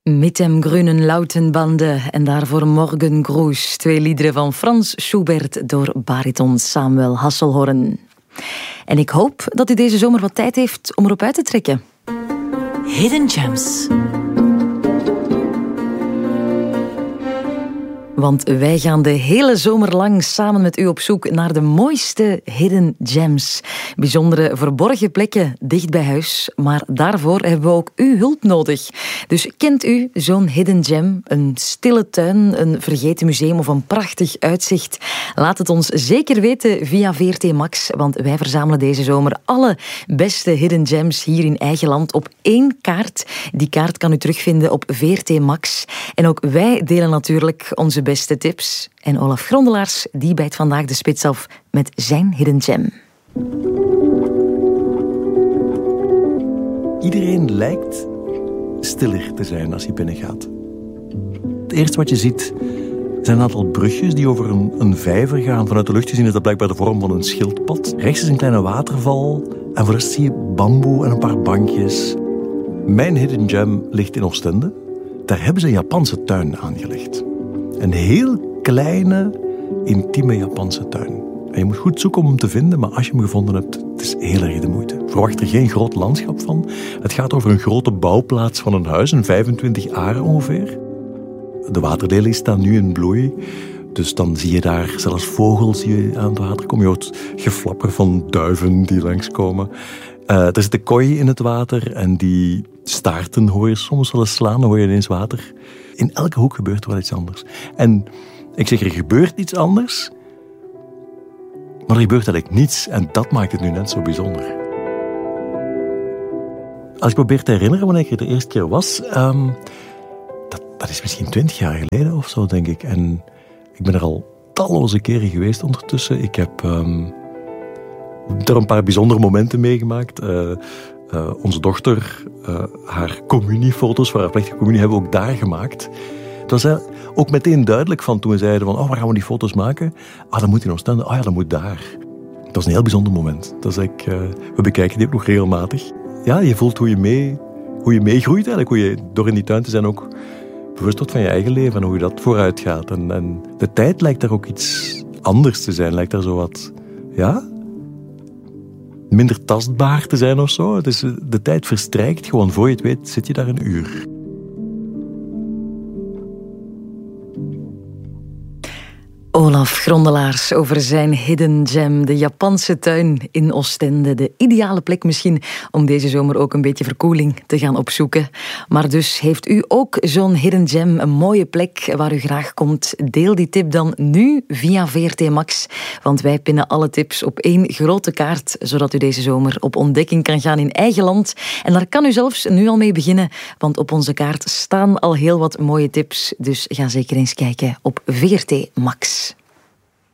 Mit dem grünen Lautenbande en daarvoor Morgengruß. 2 liederen van Franz Schubert door bariton Samuel Hasselhorn. En ik hoop dat u deze zomer wat tijd heeft om erop uit te trekken. Hidden Gems. Want wij gaan de hele zomer lang samen met u op zoek naar de mooiste hidden gems. Bijzondere verborgen plekken dicht bij huis. Maar daarvoor hebben we ook uw hulp nodig. Dus kent u zo'n hidden gem? Een stille tuin, een vergeten museum of een prachtig uitzicht? Laat het ons zeker weten via VRT Max. Want wij verzamelen deze zomer alle beste hidden gems hier in eigen land op 1 kaart. Die kaart kan u terugvinden op VRT Max. En ook wij delen natuurlijk onze beste tips. En Olaf Grondelaars die bijt vandaag de spits af met zijn hidden gem. Iedereen lijkt stiller te zijn als hij binnengaat. Het eerste wat je ziet zijn een aantal brugjes die over een vijver gaan. Vanuit de lucht gezien is dat blijkbaar de vorm van een schildpad. Rechts is een kleine waterval en voor de rest zie je bamboe en een paar bankjes. Mijn hidden gem ligt in Oostende. Daar hebben ze een Japanse tuin aangelegd. Een heel kleine, intieme Japanse tuin. En je moet goed zoeken om hem te vinden, maar als je hem gevonden hebt, het is heel erg de moeite. Verwacht er geen groot landschap van. Het gaat over een grote bouwplaats van een huis, een 25 aren ongeveer. De waterlelies staan nu in bloei, dus dan zie je daar zelfs vogels die aan het water komen. Je hoort geflapper van duiven die langskomen. Er zit een kooi in het water en die staarten hoor je soms wel eens slaan, dan hoor je ineens water. In elke hoek gebeurt er wel iets anders. En ik zeg, er gebeurt iets anders, maar er gebeurt eigenlijk niets. En dat maakt het nu net zo bijzonder. Als ik probeer te herinneren wanneer ik er de eerste keer was, dat is misschien 20 jaar geleden of zo, denk ik. En ik ben er al talloze keren geweest ondertussen. Ik heb er een paar bijzondere momenten meegemaakt. Onze dochter, haar communiefoto's voor haar plechtige communie hebben we ook daar gemaakt. Het was ook meteen duidelijk van toen we zeiden van, waar gaan we die foto's maken? Dat moet in Oostende. Ja, dat moet daar. Dat was een heel bijzonder moment. Dat is we bekijken die ook nog regelmatig. Ja, je voelt hoe je meegroeit eigenlijk. Hoe je door in die tuin te zijn ook bewust wordt van je eigen leven en hoe je dat vooruit gaat. En de tijd lijkt daar ook iets anders te zijn. Lijkt daar zo wat, minder tastbaar te zijn of zo. Dus de tijd verstrijkt gewoon. Voor je het weet zit je daar een uur. Olaf Grondelaars over zijn hidden gem, de Japanse tuin in Oostende. De ideale plek misschien om deze zomer ook een beetje verkoeling te gaan opzoeken. Maar dus heeft u ook zo'n hidden gem, een mooie plek waar u graag komt? Deel die tip dan nu via VRT Max. Want wij pinnen alle tips op 1 grote kaart, zodat u deze zomer op ontdekking kan gaan in eigen land. En daar kan u zelfs nu al mee beginnen, want op onze kaart staan al heel wat mooie tips. Dus ga zeker eens kijken op VRT Max.